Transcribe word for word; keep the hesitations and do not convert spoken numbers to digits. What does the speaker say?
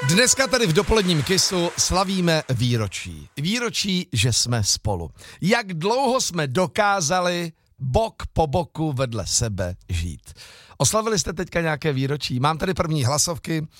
Dneska tady v dopoledním Kissu slavíme výročí. Výročí, že jsme spolu. Jak dlouho jsme dokázali bok po boku vedle sebe žít. Oslavili jste teďka nějaké výročí? Mám tady první hlasovky.